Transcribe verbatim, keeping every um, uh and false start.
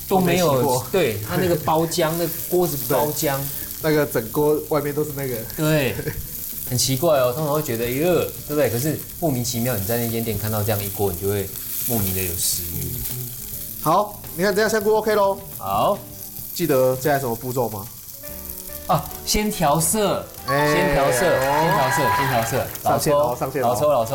都没有， 没洗过对它那个包浆，那锅子包浆， 那个整锅外面都是那个， 对，很奇怪哦，通常会觉得哟，对不对？可是莫名其妙，你在那间店看到这样一锅，你就会莫名的有食欲。 好，你看这样香菇 OK 咯。 好， 记得接下来什么步骤吗？ 啊，先调色， 哎先调色， 哦先调色，先调色，老上线抽哦上线哦老抽，老抽。